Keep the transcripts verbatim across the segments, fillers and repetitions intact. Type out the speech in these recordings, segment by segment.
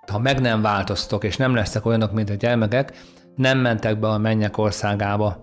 Ha meg nem változtok, és nem lesztek olyanok, mint a gyermekek, nem mentek be a mennyek országába.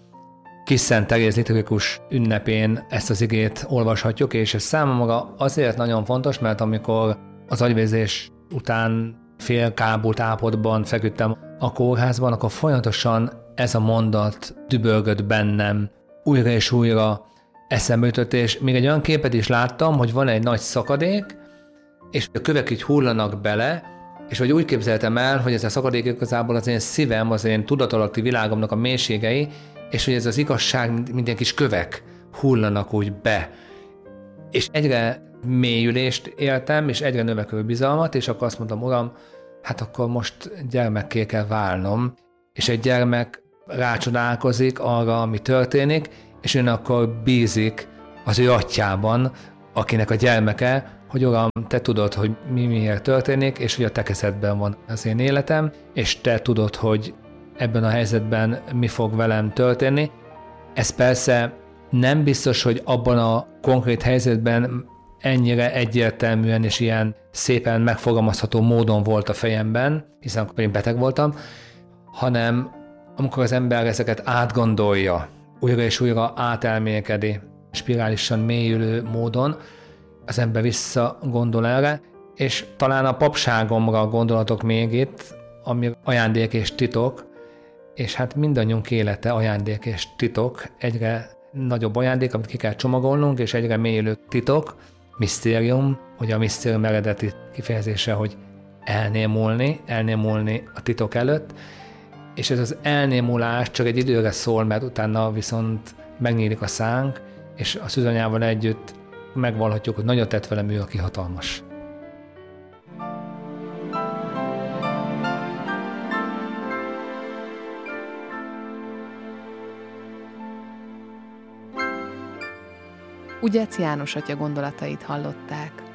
Kis Szent Teréz liturgikus ünnepén ezt az igét olvashatjuk, és ez számomra azért nagyon fontos, mert amikor az agyvérzés után félkábult állapotban feküdtem a kórházban, akkor folyamatosan ez a mondat dübörgött bennem, újra és újra eszembe jutott, és még egy olyan képet is láttam, hogy van egy nagy szakadék, és a kövek így hullanak bele, és hogy úgy képzeltem el, hogy ez a szakadék igazából az én szívem, az én tudatalatti világomnak a mélységei, és hogy ez az igazság, minden kis kövek hullanak úgy be. És egyre mélyülést éltem, és egyre növekvő bizalmat, és akkor azt mondtam, Uram, hát akkor most gyermekké kell válnom, és egy gyermek rácsodálkozik arra, ami történik, és ön akkor bízik az ő atyában, akinek a gyermeke, hogy Uram, te tudod, hogy mi miért történik, és hogy a te kezedben van az én életem, és te tudod, hogy ebben a helyzetben mi fog velem történni. Ez persze nem biztos, hogy abban a konkrét helyzetben ennyire egyértelműen és ilyen szépen megfogalmazható módon volt a fejemben, hiszen akkor én beteg voltam, hanem amikor az ember ezeket átgondolja, újra és újra átelmélkedi, spirálisan mélyülő módon, az ember visszagondol erre, és talán a papságomra gondolatok még itt, ami ajándék és titok, és hát mindannyiunk élete ajándék és titok, egyre nagyobb ajándék, amit ki kell csomagolnunk, és egyre mélyülő titok, misztérium, ugye a misztérium eredeti kifejezése, hogy elnémulni, elnémulni a titok előtt, és ez az elnémulás csak egy időre szól, mert utána viszont megnyílik a szánk, és a szűzanyával együtt megvallhatjuk, hogy nagyot tett velem ő, aki hatalmas. Ugyeck János atya gondolatait hallották.